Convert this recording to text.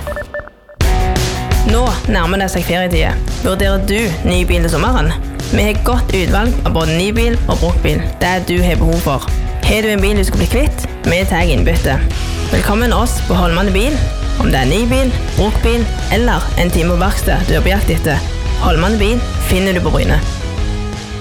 Nå nærmer det seg ferietid. Vurderer du ny bil til sommeren? Vi har godt utvalg av både ny bil og bruktbil. Det du har behov for. Har du en bil du skal bli kvitt? Vi tar innbytte. Velkommen oss på Holmane Bil. Om det ny bil, bruktbil eller en time på verksted du er på jakt etter. Holmane Bil finner du på Bryne.